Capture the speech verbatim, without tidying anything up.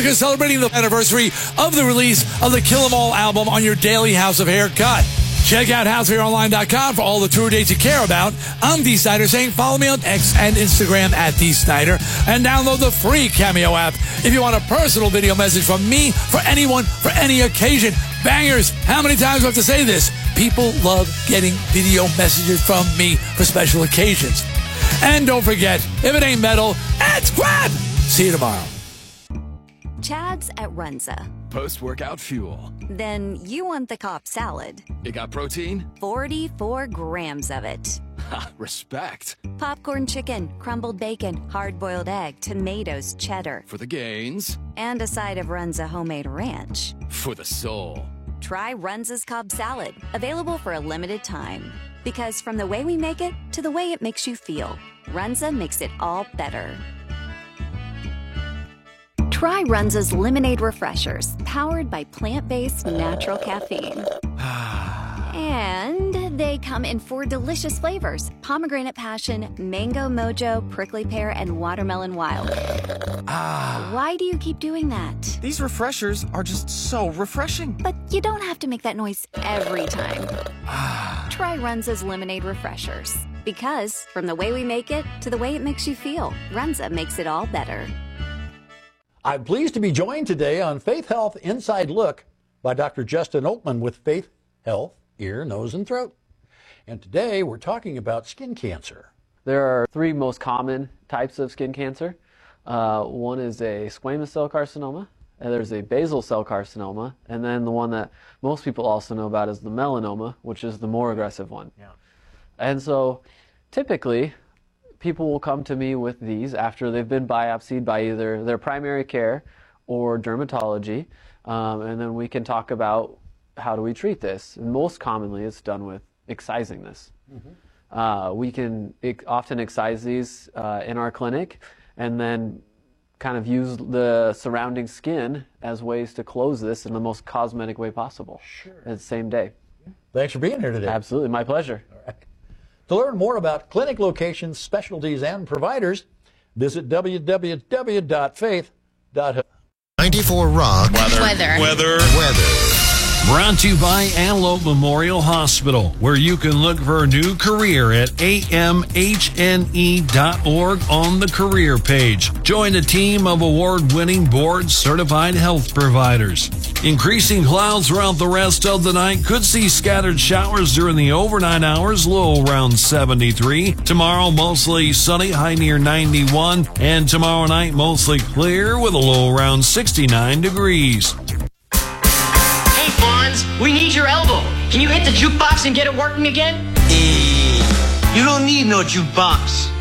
Metallica celebrating the anniversary of the release of the Kill 'Em All album on your daily House of Hair cut. Check out house of hair online dot com for all the tour dates you care about. I'm Dee Snider saying follow me on X and Instagram at Dee Snider and download the free Cameo app if you want a personal video message from me for anyone for any occasion. Bangers, how many times do I have to say this? People love getting video messages from me for special occasions. And don't forget, if it ain't metal, it's crap! See you tomorrow. Chad's at Runza. Post-workout fuel. Then you want the Cobb salad. It got protein? forty-four grams of it. Ha, respect. Popcorn chicken, crumbled bacon, hard-boiled egg, tomatoes, cheddar. For the gains. And a side of Runza homemade ranch. For the soul. Try Runza's Cobb salad, available for a limited time. Because from the way we make it to the way it makes you feel, Runza makes it all better. Try Runza's Lemonade Refreshers, powered by plant-based natural caffeine. And they come in four delicious flavors: pomegranate passion, mango mojo, prickly pear, and watermelon wild. Why do you keep doing that? These refreshers are just so refreshing. But you don't have to make that noise every time. Try Runza's Lemonade Refreshers. Because from the way we make it to the way it makes you feel, Runza makes it all better. I'm pleased to be joined today on Faith Health Inside Look by Doctor Justin Oatman with Faith Health, Ear, Nose, and Throat. And today we're talking about skin cancer. There are three most common types of skin cancer. Uh, one is a squamous cell carcinoma, and there's a basal cell carcinoma, and then the one that most people also know about is the melanoma, which is the more aggressive one. Yeah. And so typically, people will come to me with these after they've been biopsied by either their primary care or dermatology, um, and then we can talk about how do we treat this. And most commonly, it's done with excising this. Mm-hmm. uh, we can ex often excise these uh, in our clinic, and then kind of use the surrounding skin as ways to close this in the most cosmetic way possible. Sure. At the same day. Thanks for being here today. Absolutely, my pleasure. All right. To learn more about clinic locations, specialties, and providers, visit w w w dot faith dot health. ninety-four Rock. Weather. Weather. Weather. Weather. Brought to you by Antelope Memorial Hospital, where you can look for a new career at a m h n e dot org on the career page. Join a team of award-winning board-certified health providers. Increasing clouds throughout the rest of the night. Could see scattered showers during the overnight hours, low around seventy-three. Tomorrow, mostly sunny, high near ninety-one. And tomorrow night, mostly clear with a low around sixty-nine degrees. Hey, Fonz, we need your elbow. Can you hit the jukebox and get it working again? Hey, you don't need no jukebox.